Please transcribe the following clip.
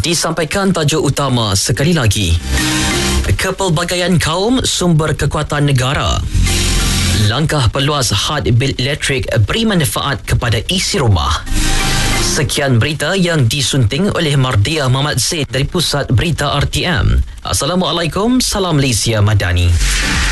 Disampaikan tajuk utama sekali lagi. Kepelbagaian kaum sumber kekuatan negara. Langkah peluas had bil elektrik beri manfaat kepada isi rumah. Sekian berita yang disunting oleh Mardia Muhammad Zaid dari Pusat Berita RTM. Assalamualaikum, salam Malaysia Madani.